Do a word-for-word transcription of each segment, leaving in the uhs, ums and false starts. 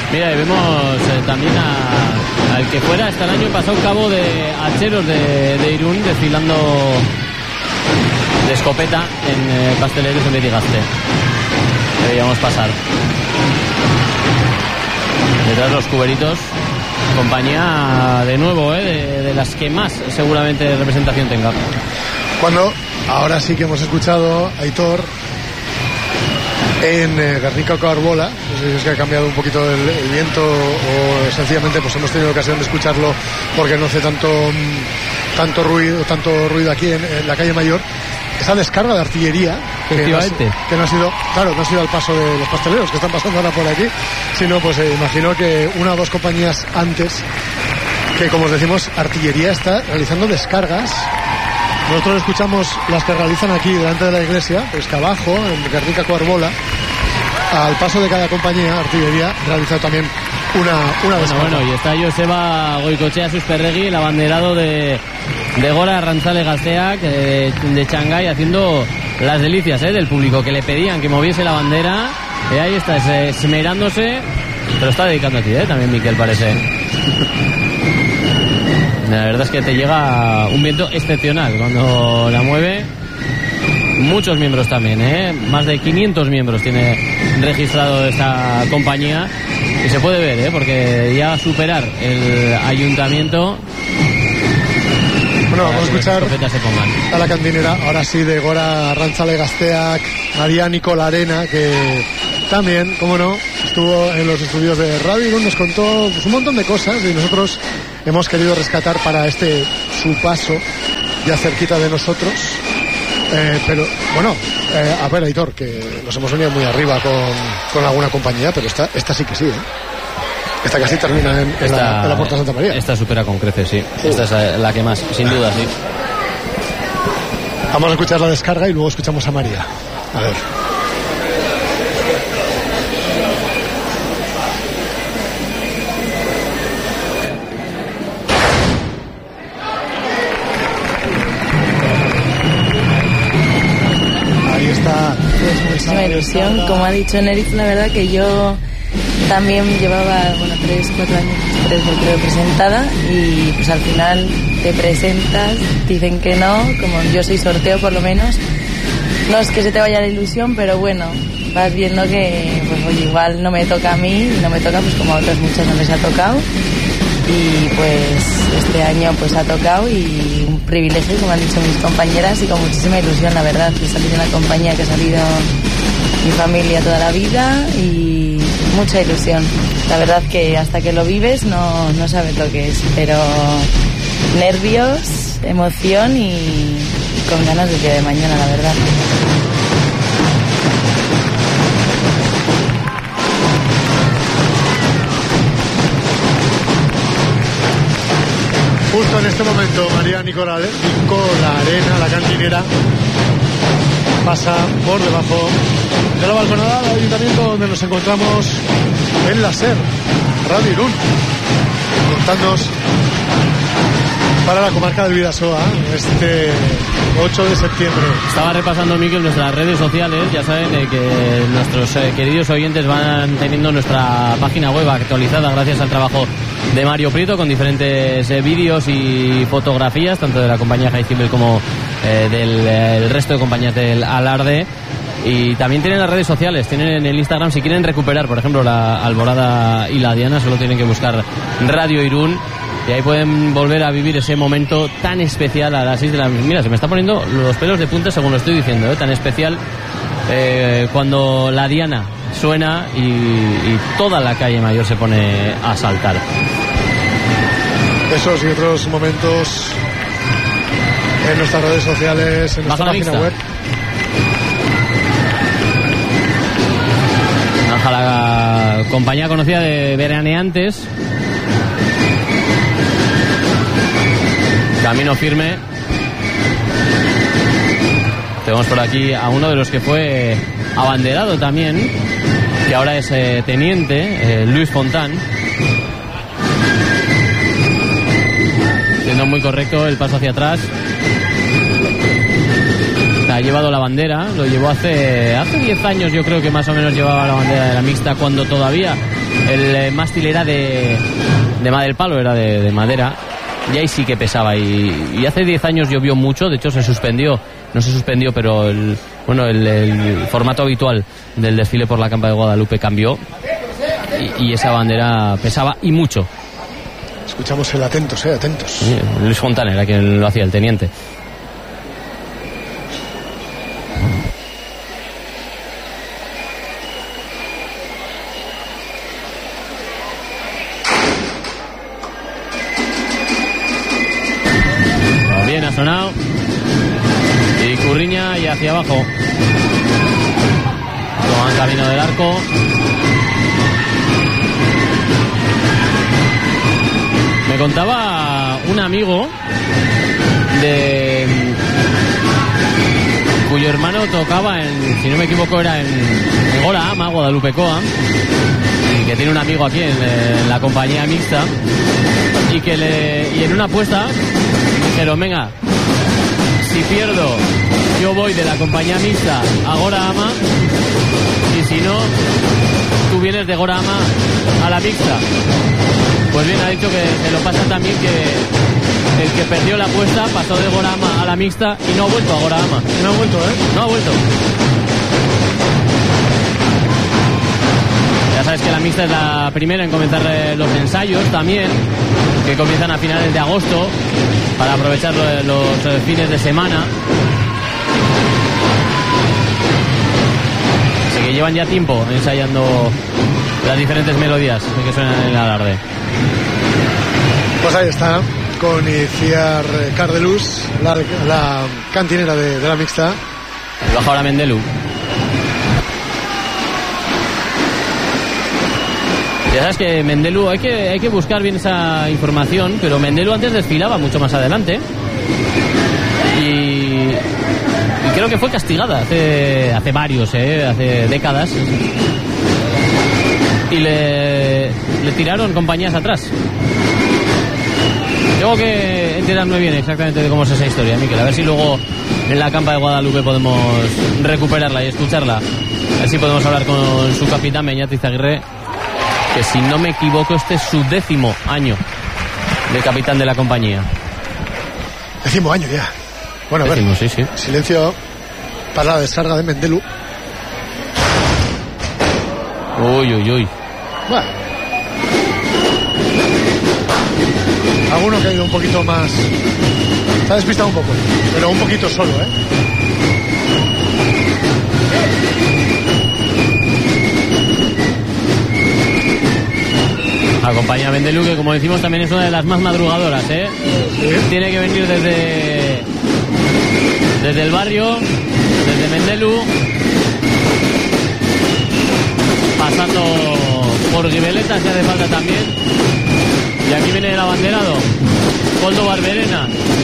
Mira, y vemos eh, también a, al que fuera hasta el año pasado cabo de hacheros de, de Irún desfilando de escopeta en eh, Pasteleros en Betigaste. Le veíamos pasar. Detrás los cuberitos. Compañía de nuevo, ¿eh? de, de las que más seguramente representación tenga. Cuando ahora sí que hemos escuchado a Aitor en eh, Guernica Coarbola, no sé si es que ha cambiado un poquito el, el viento o sencillamente pues hemos tenido ocasión de escucharlo porque no hace tanto tanto ruido tanto ruido aquí en, en la calle Mayor. Esa descarga de artillería que no, ha, que no ha sido, claro, no ha sido al paso de los pasteleros que están pasando ahora por aquí, sino pues eh, imagino que una o dos compañías antes, que como os decimos, artillería está realizando descargas. Nosotros escuchamos las que realizan aquí delante de la iglesia, pues que abajo, en Guernica Coarbola, al paso de cada compañía, artillería realiza también una, una descarga. Bueno, bueno, y está Joseba Goicochea Susperregui, el abanderado de, de Gora Arrantzale Gazteak, de, de Shanghái, haciendo las delicias ¿eh? del público, que le pedían que moviese la bandera. Y ahí está, esmerándose, pero está dedicando a ti, ¿eh? también Miquel parece. La verdad es que te llega un viento excepcional cuando la mueve. Muchos miembros también, ¿eh? Más de quinientos miembros tiene registrado esta compañía. Y se puede ver, ¿eh? Porque ya superar el ayuntamiento. Bueno, vamos a escuchar a la cantinera, ahora sí, de Gora Arrantzale Gazteak, María Nicola Arena, que también, como no, estuvo en los estudios de Radio Irún, nos contó pues, un montón de cosas y nosotros hemos querido rescatar para este su paso ya cerquita de nosotros. Eh, pero bueno, eh, a ver, Aitor, que nos hemos venido muy arriba con, con alguna compañía, pero esta, esta sí que sí, ¿eh? Esta casi termina en, en, esta, la, en la Puerta de Santa María. Esta supera con creces, sí. sí. Esta es la que más, sin duda, sí. Vamos a escuchar la descarga y luego escuchamos a María. A ver. Pues muchísima ilusión, como ha dicho Nerif, la verdad que yo también llevaba, bueno, tres, cuatro años, tres creo, presentada y pues al final te presentas, dicen que no, como yo soy sorteo por lo menos, no es que se te vaya la ilusión, pero bueno, vas viendo que pues oye, igual no me toca a mí, no me toca pues como a otros muchos no les ha tocado y pues este año pues ha tocado y un privilegio, como han dicho mis compañeras, y con muchísima ilusión, la verdad, que he salido de una compañía que ha salido mi familia toda la vida y mucha ilusión. La verdad que hasta que lo vives no, no sabes lo que es, pero nervios, emoción y con ganas del día de mañana, la verdad. Justo en este momento María Nicola, Nicola Arena, la cantinera, pasa por debajo de la balconada del ayuntamiento donde nos encontramos en la SER, Radio Irún, contándonos para la comarca del Bidasoa este ocho de septiembre. Estaba repasando, Miquel, nuestras redes sociales. Ya saben eh, que nuestros eh, queridos oyentes van teniendo nuestra página web actualizada gracias al trabajo de Mario Prieto, con diferentes eh, vídeos y fotografías, tanto de la compañía Jaizkibel como eh, del eh, el resto de compañías del Alarde. Y también tienen las redes sociales, tienen el Instagram. Si quieren recuperar, por ejemplo, la Alborada y la Diana, solo tienen que buscar Radio Irún y ahí pueden volver a vivir ese momento tan especial a las seis de la... Mira, se me está poniendo los pelos de punta según lo estoy diciendo, ¿eh? Tan especial eh, cuando la Diana suena y, y toda la calle Mayor se pone a saltar. Esos y otros momentos en nuestras redes sociales, en nuestra página web. Baja la compañía conocida de veraneantes. Camino firme. Tenemos por aquí a uno de los que fue abanderado también, que ahora es eh, teniente, eh, Luis Fontán. Siendo muy correcto el paso hacia atrás. Ha llevado la bandera, lo llevó hace hace diez años, yo creo que más o menos llevaba la bandera de la mixta, cuando todavía el mástil era de, de madera, el palo era de, de madera, y ahí sí que pesaba. Y, y hace diez años llovió mucho, de hecho se suspendió, no se suspendió, pero el, bueno, el, el formato habitual del desfile por la Campa de Guadalupe cambió, y, y esa bandera pesaba y mucho. Escuchamos el atentos, eh, atentos. Sí, Luis Fontana era quien lo hacía, el teniente. Bien, ha sonado. Y Curriña y hacia abajo. Toman camino del arco. Me contaba un amigo de cuyo hermano tocaba en, si no me equivoco, era en, en Gora Ama, Guadalupecoa, y que tiene un amigo aquí en, en la compañía mixta, y que le y en una apuesta dijeron, venga, si pierdo yo voy de la compañía mixta a Gora Ama, y si no, tú vienes de Gora Ama a la mixta. Pues bien, ha dicho que se lo pasa también, que el que perdió la apuesta pasó de Gora Ama a la mixta y no ha vuelto a Gora Ama. No ha vuelto, ¿eh? No ha vuelto. Ya sabes que la mixta es la primera en comenzar los ensayos también, que comienzan a finales de agosto para aprovechar los fines de semana. Así que llevan ya tiempo ensayando las diferentes melodías que suenan en el alarde. Pues ahí está, con Iciar Cardelús, la, la cantinera de, de la mixta. Y baja ahora Mendelu. Ya sabes que Mendelu, hay que, hay que buscar bien esa información, pero Mendelu antes desfilaba mucho más adelante. Y, y creo que fue castigada hace, hace varios, eh, hace décadas. Y le, le tiraron compañías atrás. Tengo que enterarme bien exactamente de cómo es esa historia, Miquel. A ver si luego en la Campa de Guadalupe podemos recuperarla y escucharla. A ver si podemos hablar con su capitán, Beñat Izaguirre, que si no me equivoco este es su décimo año de capitán de la compañía. Décimo año ya. Bueno, a ver. Décimo, sí, sí. Silencio para la descarga de Mendelu. Uy, uy, uy. Bueno. Alguno que ha ido un poquito más. Se ha despistado un poco, pero un poquito solo, ¿eh? La compañía Mendelu, que como decimos también es una de las más madrugadoras, ¿eh? Sí. Tiene que venir desde desde el barrio, desde Mendelu, pasando por Gibeleta si hace falta también. Y aquí viene el abanderado, Coldo Barberena.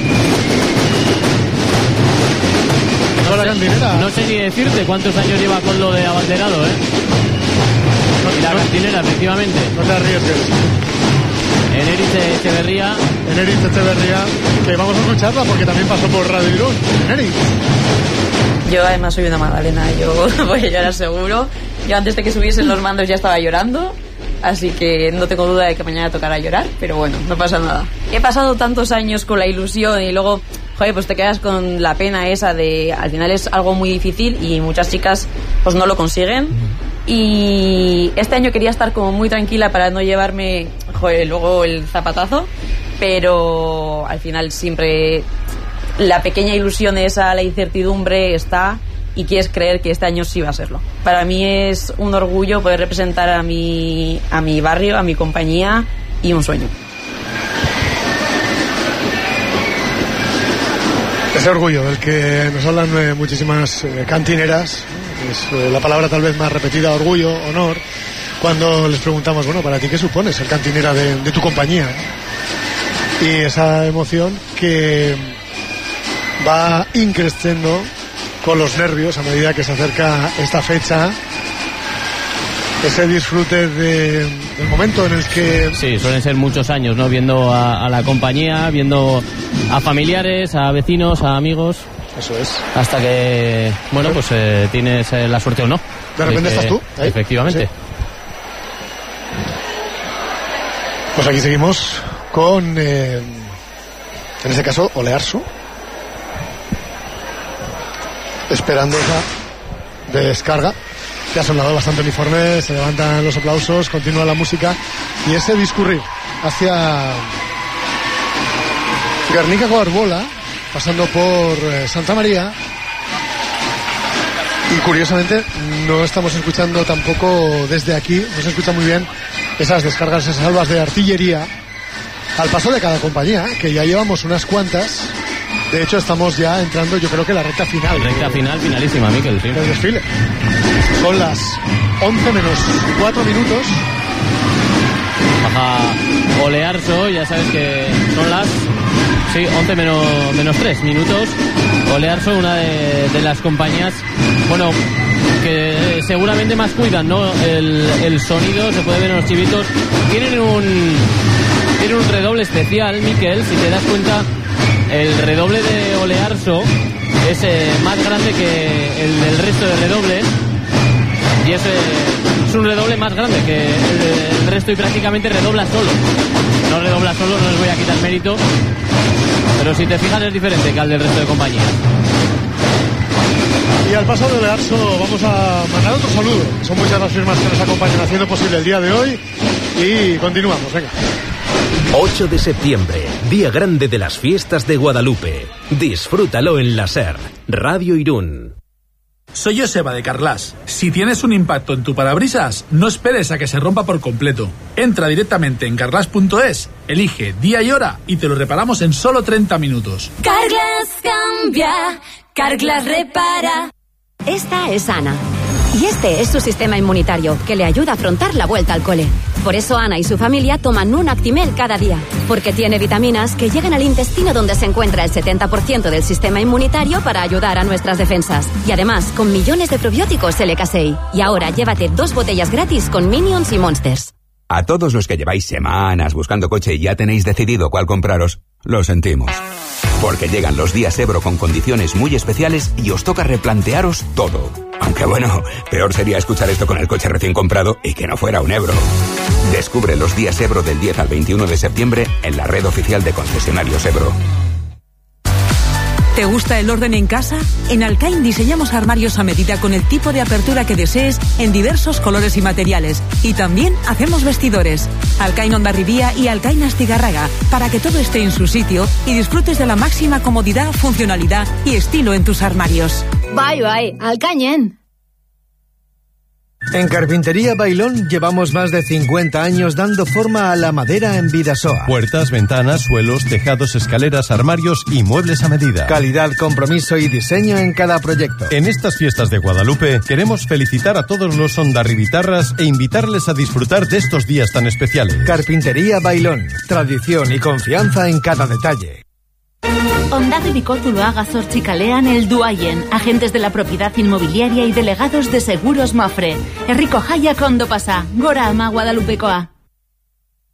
No, la cantinera. No sé ni decirte cuántos años lleva Coldo de abanderado, ¿eh? No, y la no, cantinera, efectivamente. No te arriesgues. Eneritz Echeverría. Eneritz Echeverría, que vamos a escucharla porque también pasó por Radio Irún. Eneritz. Yo además soy una magdalena, yo voy a llorar seguro. Yo antes de que subiesen los mandos ya estaba llorando, así que no tengo duda de que mañana tocará llorar, pero bueno, no pasa nada. He pasado tantos años con la ilusión y luego, joder, pues te quedas con la pena esa de, al final es algo muy difícil y muchas chicas pues no lo consiguen. Y este año quería estar como muy tranquila para no llevarme, joder, luego el zapatazo, pero al final siempre la pequeña ilusión esa, la incertidumbre está y quieres creer que este año sí va a serlo. Para mí es un orgullo poder representar a mi, a mi barrio, a mi compañía y un sueño. Ese orgullo del que nos hablan eh, muchísimas eh, cantineras, es eh, la palabra tal vez más repetida, orgullo, honor, cuando les preguntamos, bueno, para ti qué supone ser cantinera de, de tu compañía, ¿eh? Y esa emoción que va increciendo con los nervios a medida que se acerca esta fecha, ese disfrute de, del momento en el que... Sí, suelen ser muchos años, ¿no? Viendo a, a la compañía, viendo a familiares, a vecinos, a amigos. Eso es. Hasta que, bueno, pues eh, tienes eh, la suerte o no. De repente que, estás tú. ¿eh? Efectivamente. Pues aquí seguimos con, eh, en este caso, Olearsu, esperando esa descarga. Ya son sonado bastante uniforme, se levantan los aplausos, continúa la música y ese discurrir hacia Guernica Coarbola, pasando por eh, Santa María. Y curiosamente no estamos escuchando tampoco desde aquí, no se escucha muy bien esas descargas, esas salvas de artillería al paso de cada compañía, que ya llevamos unas cuantas. De hecho estamos ya entrando, yo creo que la recta final. Recta final, finalísima, Miquel, sí. El desfile. Son las once menos cuatro minutos. Baja Olearsu, ya sabes que son las sí, once menos, menos tres minutos. Olearsu, una de, de las compañías, bueno, que seguramente más cuidan, ¿no? El, el sonido, se puede ver en los chivitos. Tienen un, tienen un redoble especial, Miquel, si te das cuenta, el redoble de Olearsu es eh, más grande que el del resto de redobles. Y es, eh, es un redoble más grande que el, el resto y prácticamente redobla solo. No redobla solo, no les voy a quitar mérito. Pero si te fijas es diferente que al del resto de compañías. Y al paso de Olearsu vamos a mandar otro saludo. Son muchas las firmas que nos acompañan haciendo posible el día de hoy. Y continuamos, venga. ocho de septiembre, día grande de las fiestas de Guadalupe. Disfrútalo en la SER, Radio Irún. Soy Joseba de Carglass. Si tienes un impacto en tu parabrisas, no esperes a que se rompa por completo. Entra directamente en carglass punto es, elige día y hora y te lo reparamos en solo treinta minutos. Carglass cambia, Carglass repara. Esta es Ana. Y este es su sistema inmunitario, que le ayuda a afrontar la vuelta al cole. Por eso Ana y su familia toman un Actimel cada día, porque tiene vitaminas que llegan al intestino donde se encuentra el setenta por ciento del sistema inmunitario para ayudar a nuestras defensas. Y además, con millones de probióticos L K seis. Y ahora llévate dos botellas gratis con Minions y Monsters. A todos los que lleváis semanas buscando coche y ya tenéis decidido cuál compraros, lo sentimos. Porque llegan los días Ebro con condiciones muy especiales y os toca replantearos todo. Aunque bueno, peor sería escuchar esto con el coche recién comprado y que no fuera un Ebro. Descubre los días Ebro del diez al veintiuno de septiembre en la red oficial de concesionarios Ebro. ¿Te gusta el orden en casa? En Alcain diseñamos armarios a medida con el tipo de apertura que desees en diversos colores y materiales. Y también hacemos vestidores. Alcain Hondarribía y Alcain Astigarraga, para que todo esté en su sitio y disfrutes de la máxima comodidad, funcionalidad y estilo en tus armarios. Bye bye, Alcañen. En Carpintería Bailón llevamos más de cincuenta años dando forma a la madera en Bidasoa. Puertas, ventanas, suelos, tejados, escaleras, armarios y muebles a medida. Calidad, compromiso y diseño en cada proyecto. En estas fiestas de Guadalupe queremos felicitar a todos los hondarribitarras e invitarles a disfrutar de estos días tan especiales. Carpintería Bailón, tradición y confianza en cada detalle. Hondarribiko Zuloaga Zortzikalean el Duayen, agentes de la propiedad inmobiliaria y delegados de Seguros Mafre. Herriko Jaiak ondo pasa, gora ama Guadalupekoa.